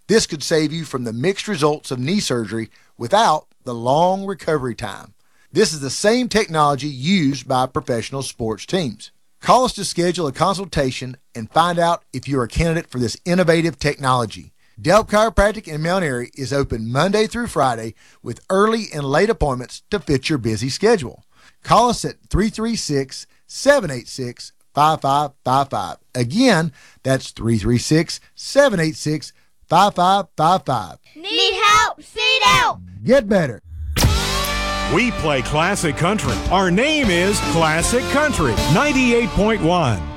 This could save you from the mixed results of knee surgery without the long recovery time. This is the same technology used by professional sports teams. Call us to schedule a consultation and find out if you're a candidate for this innovative technology. Delp Chiropractic in Mount Airy is open Monday through Friday with early and late appointments to fit your busy schedule. Call us at 336-786-5555. Again, that's 336-786-5555. Need help? Seat out. Get better. We play classic country. Our name is Classic Country 98.1.